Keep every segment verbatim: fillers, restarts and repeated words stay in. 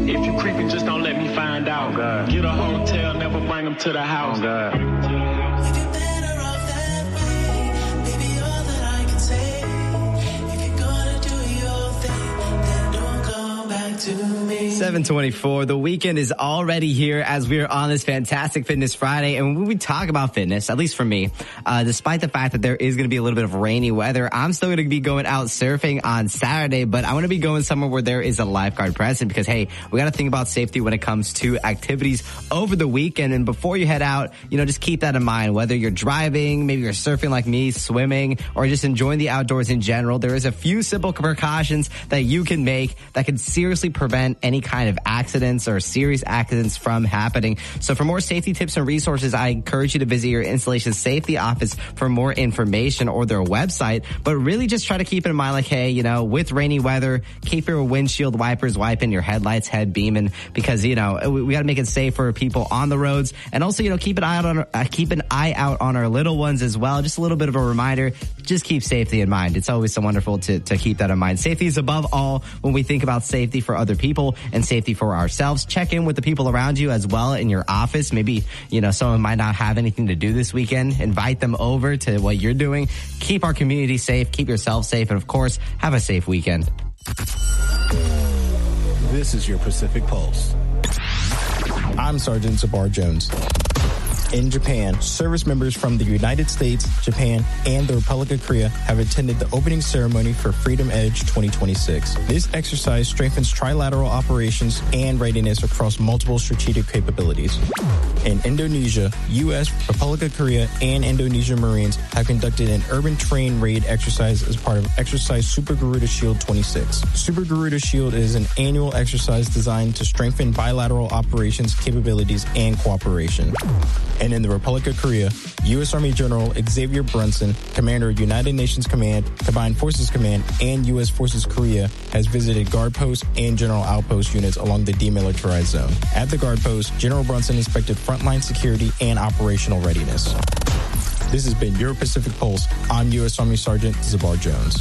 If you creeping, just don't let me find out. Oh, God. Get a hotel, never bring them to the house. Oh, God. If you're better off that way, baby, all that I can say. If you're gonna do your thing, then don't come back to me. seven twenty-four. The weekend is already here as we are on this fantastic Fitness Friday. And when we talk about fitness, at least for me, uh, despite the fact that there is going to be a little bit of rainy weather, I'm still going to be going out surfing on Saturday, but I want to be going somewhere where there is a lifeguard present because, hey, we got to think about safety when it comes to activities over the weekend. And before you head out, you know, just keep that in mind. Whether you're driving, maybe you're surfing like me, swimming, or just enjoying the outdoors in general, there is a few simple precautions that you can make that can seriously prevent any kind of accidents or serious accidents from happening. So for more safety tips and resources, I encourage you to visit your installation safety office for more information or their website. But really just try to keep in mind, like, hey, you know, with rainy weather, keep your windshield wipers wiping, your headlights head beaming, because, you know, we, we got to make it safe for people on the roads. And also, you know, keep an eye out on uh, keep an eye out on our little ones as well. Just a little bit of a reminder. Just keep safety in mind. It's always so wonderful to, to keep that in mind. Safety is above all when we think about safety for other people and safety for ourselves. Check in with the people around you as well in your office. Maybe, you know, someone might not have anything to do this weekend. Invite them over to what you're doing. Keep our community safe. Keep yourself safe. And of course, have a safe weekend. This is your Pacific Pulse. I'm Sergeant Zabar Jones. In Japan, service members from the United States, Japan, and the Republic of Korea have attended the opening ceremony for Freedom Edge twenty twenty-six. This exercise strengthens trilateral operations and readiness across multiple strategic capabilities. In Indonesia, U S, Republic of Korea, and Indonesian Marines have conducted an urban terrain raid exercise as part of Exercise Super Garuda Shield twenty-six. Super Garuda Shield is an annual exercise designed to strengthen bilateral operations, capabilities, and cooperation. And in the Republic of Korea, U S Army General Xavier Brunson, Commander of United Nations Command, Combined Forces Command, and U S Forces Korea, has visited guard posts and general outpost units along the demilitarized zone. At the guard post, General Brunson inspected frontline security and operational readiness. This has been your Pacific Pulse. I'm U S Army Sergeant Zabar Jones.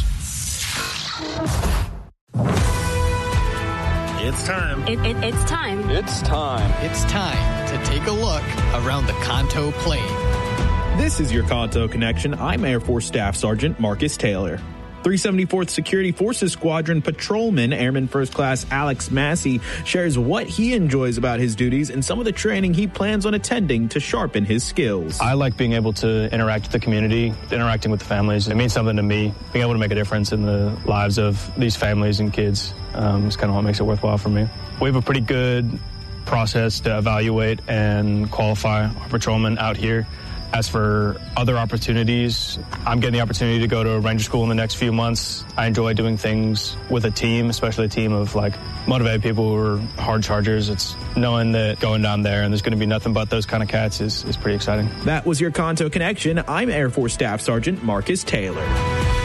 It's time. It, it, it's time. It's time. It's time to take a look around the Kanto Plain. This is your Kanto Connection. I'm Air Force Staff Sergeant Marcus Taylor. three seventy-fourth Security Forces Squadron Patrolman Airman First Class Alex Massey shares what he enjoys about his duties and some of the training he plans on attending to sharpen his skills. I like being able to interact with the community, interacting with the families. It means something to me. Being able to make a difference in the lives of these families and kids um, is kind of what makes it worthwhile for me. We have a pretty good process to evaluate and qualify our patrolmen out here. As for other opportunities, I'm getting the opportunity to go to a ranger school in the next few months. I enjoy doing things with a team, especially a team of like motivated people who are hard chargers. It's knowing that going down there and there's going to be nothing but those kind of cats is, is pretty exciting. That was your Kanto Connection. I'm Air Force Staff Sergeant Marcus Taylor.